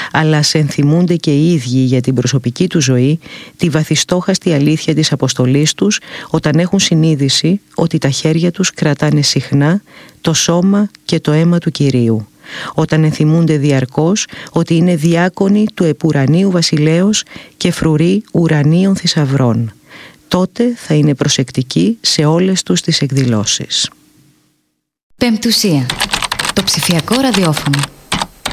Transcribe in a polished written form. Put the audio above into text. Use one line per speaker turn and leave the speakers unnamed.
αλλά ας ενθυμούνται και οι ίδιοι για την προσωπική του ζωή τη βαθιστόχαστη αλήθεια της αποστολής τους, όταν έχουν συνείδηση ότι τα χέρια τους κρατάνε συχνά το σώμα και το αίμα του Κυρίου, όταν ενθυμούνται διαρκώς ότι είναι διάκονοι του επουρανίου βασιλέως και φρουροί ουρανίων θησαυρών. Τότε θα είναι προσεκτικοί σε όλες τους τις εκδηλώσεις.
Πεμπτουσία. Το ψηφιακό ραδιόφωνο.